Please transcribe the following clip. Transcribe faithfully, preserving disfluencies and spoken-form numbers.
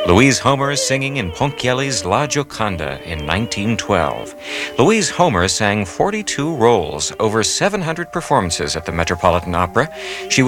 Louise Homer singing in Ponchielli's La Gioconda in nineteen twelve. Louise Homer sang forty-two roles, over seven hundred performances at the Metropolitan Opera. She